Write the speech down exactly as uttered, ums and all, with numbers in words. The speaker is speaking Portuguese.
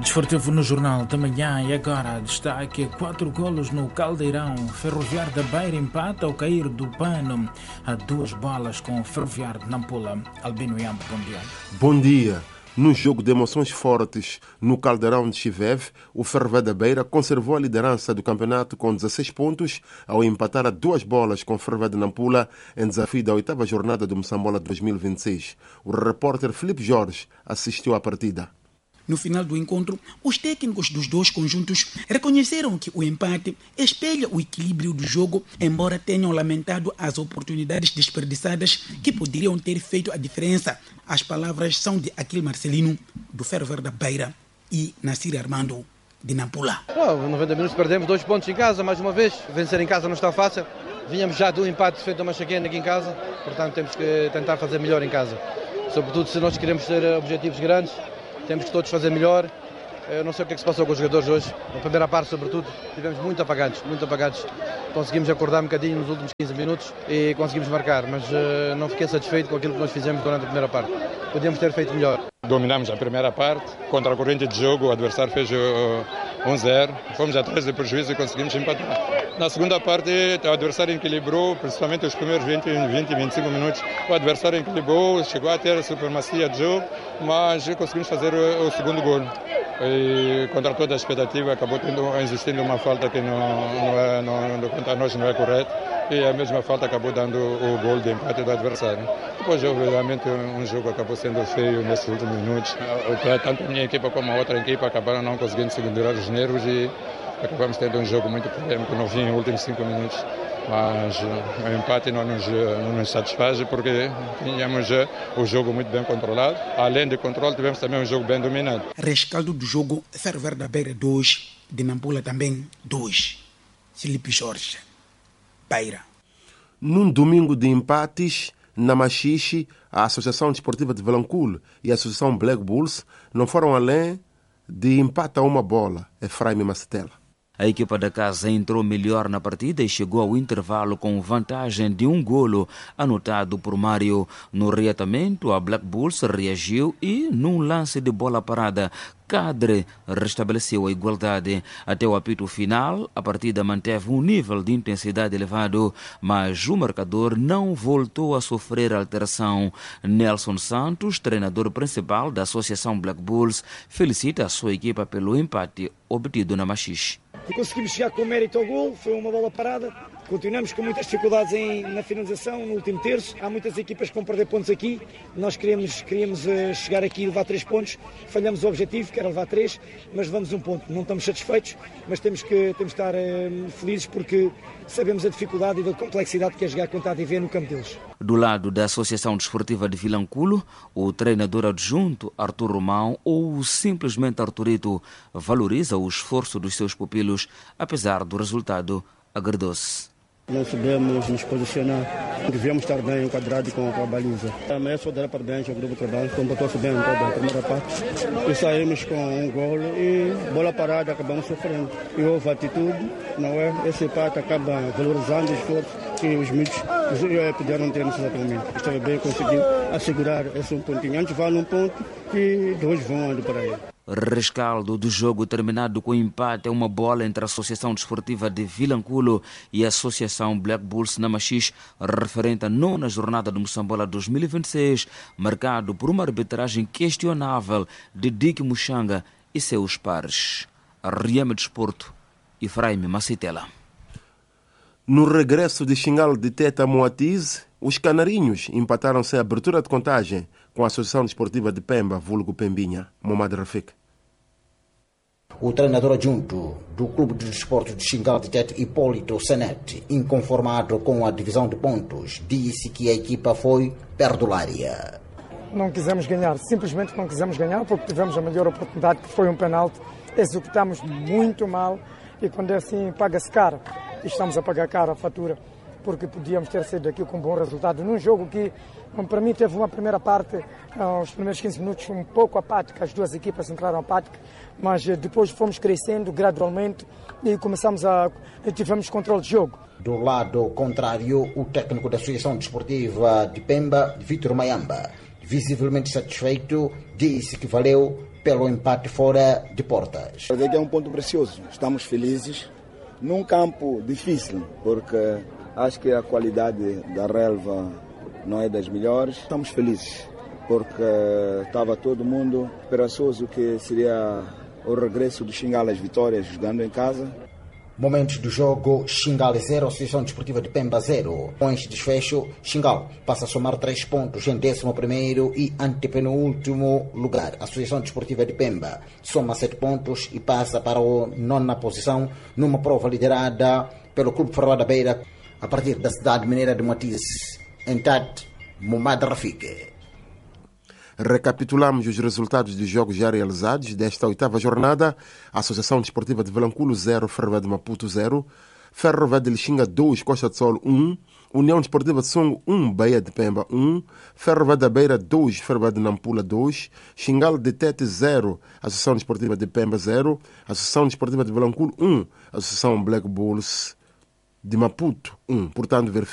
Desportivo no Jornal da Manhã e agora destaque quatro golos no Caldeirão. Ferroviário da Beira empata ao cair do pano a duas bolas com o Ferroviário de Nampula. Albino Iambo, bom dia. Bom dia. Num jogo de emoções fortes no Caldeirão de Chiveve, o Ferroviário da Beira conservou a liderança do campeonato com dezesseis pontos ao empatar a duas bolas com o Ferroviário de Nampula em desafio da oitava jornada do Moçambola dois mil e vinte e seis. O repórter Filipe Jorge assistiu à partida. No final do encontro, os técnicos dos dois conjuntos reconheceram que o empate espelha o equilíbrio do jogo, embora tenham lamentado as oportunidades desperdiçadas que poderiam ter feito a diferença. As palavras são de Aquil Marcelino, do Ferroviário da Beira, e Nassir Armando, de Nampula. Não, noventa minutos perdemos dois pontos em casa, mais uma vez. Vencer em casa não está fácil. Vinhamos já do empate feito a Machaquena aqui em casa, portanto temos que tentar fazer melhor em casa. Sobretudo se nós queremos ter objetivos grandes, temos que todos fazer melhor. Eu não sei o que é que se passou com os jogadores hoje. Na primeira parte, sobretudo, tivemos muito apagados, muito apagados. Conseguimos acordar um bocadinho nos últimos quinze minutos e conseguimos marcar, mas uh, não fiquei satisfeito com aquilo que nós fizemos durante a primeira parte. Podíamos ter feito melhor. Dominamos a primeira parte, contra a corrente de jogo, o adversário fez um zero, fomos atrás do prejuízo e conseguimos empatar. Na segunda parte, o adversário equilibrou, principalmente os primeiros vinte, vinte, vinte e cinco minutos, o adversário equilibrou, chegou a ter a supremacia de jogo, mas conseguimos fazer o, o segundo gol. E contra toda a expectativa, acabou tendo, existindo uma falta que não, não é, não, quanto a nós não é correta, e a mesma falta acabou dando o gol de empate do adversário. Depois, obviamente, um jogo acabou sendo feio nesses últimos minutos. Tanto a minha equipa como a outra equipa acabaram não conseguindo segurar os nervos e acabamos tendo um jogo muito polêmico no fim, nos últimos cinco minutos. Mas o empate não nos, não nos satisfaz porque tínhamos o jogo muito bem controlado. Além de controle, tivemos também um jogo bem dominado. Rescaldo do jogo, Ferroviário da Beira dois, de Nampula também dois. Filipe Jorge, Beira. Num domingo de empates, na Machixe, a Associação Desportiva de Vilanculo e a Associação Black Bulls não foram além de empate a uma bola. Efraim Macetela. A equipa da casa entrou melhor na partida e chegou ao intervalo com vantagem de um golo anotado por Mário. No reatamento, a Black Bulls reagiu e, num lance de bola parada, Cadre restabeleceu a igualdade. Até o apito final, a partida manteve um nível de intensidade elevado, mas o marcador não voltou a sofrer alteração. Nelson Santos, treinador principal da Associação Black Bulls, felicita a sua equipa pelo empate obtido na Machixe. E conseguimos chegar com mérito ao gol, foi uma bola parada. Continuamos com muitas dificuldades em, na finalização, no último terço. Há muitas equipas que vão perder pontos aqui. Nós queríamos, queríamos uh, chegar aqui e levar três pontos. Falhamos o objetivo, que era levar três, mas levamos um ponto. Não estamos satisfeitos, mas temos que, temos que estar uh, felizes porque sabemos a dificuldade e a complexidade que é jogar contra a D V no campo deles. Do lado da Associação Desportiva de Vilanculo, o treinador adjunto Artur Romão, ou simplesmente Arturito, valoriza o esforço dos seus pupilos, apesar do resultado agridoce. Não sabemos nos posicionar, devemos estar bem enquadrados com a baliza. Amanhã só dar parabéns ao grupo de trabalho, comportou-se bem em toda a primeira parte. E saímos com um gol e bola parada, acabamos sofrendo. E houve atitude, não é? Esse empate acaba valorizando o esforço que os mídios puderam ter nesse exatamente. Estava bem conseguir assegurar esse um pontinho. Antes vale um ponto e dois vão ali para ele. Rescaldo do jogo terminado com empate é uma bola entre a Associação Desportiva de Vilanculo e a Associação Black Bulls na Machixe, referente à nona jornada do Moçambola dois mil e vinte e seis, marcado por uma arbitragem questionável de Dick Muxanga e seus pares. Riema Desporto, Efraim Macetela. No regresso de Xingal de Teta Moatize, os canarinhos empataram sem abertura de contagem com a Associação Desportiva de Pemba, vulgo Pembinha. Mohamed Rafik. O treinador adjunto do Clube de Desportos de Xingal de Tete, Hipólito Senete, inconformado com a divisão de pontos, disse que a equipa foi perdulária. Não quisemos ganhar, simplesmente não quisemos ganhar porque tivemos a melhor oportunidade, que foi um penalti. Executamos muito mal e quando é assim paga-se caro. E estamos a pagar caro a fatura, porque podíamos ter saído daqui com um bom resultado num jogo que, para mim, teve uma primeira parte, os primeiros quinze minutos um pouco apática, as duas equipas entraram apáticas, mas depois fomos crescendo gradualmente e começamos a tivemos controle de jogo. Do lado contrário, o técnico da Associação Desportiva de Pemba, Vítor Mayamba, visivelmente satisfeito, disse que valeu pelo empate fora de portas. É um ponto precioso, estamos felizes num campo difícil, porque acho que a qualidade da relva não é das melhores. Estamos felizes, porque estava todo mundo esperançoso que seria o regresso do Xingala às vitórias jogando em casa. Momentos do jogo, Xingala zero, Associação Desportiva de Pemba zero. Com este desfecho, Xingala passa a somar três pontos em décimo primeiro e antepenúltimo lugar. A Associação Desportiva de Pemba soma sete pontos e passa para a nona posição numa prova liderada pelo Clube Ferroviário da Beira a partir da cidade mineira de Matiz. Em Tete, Mumad Rafik. Recapitulamos os resultados dos jogos já realizados desta oitava jornada. A Associação Desportiva de Vilanculo zero, Ferroviária de Maputo zero, Ferroviária de Lixinga dois, Costa de Sol um, União Desportiva de Songo um, Bahia de Pemba um, Ferroviária da Beira dois, Ferroviária de Nampula dois, Xingala de Tete zero, Associação Desportiva de Pemba zero, Associação Desportiva de Vilanculo um, Associação Black Bulls de Maputo um. Portanto, verifica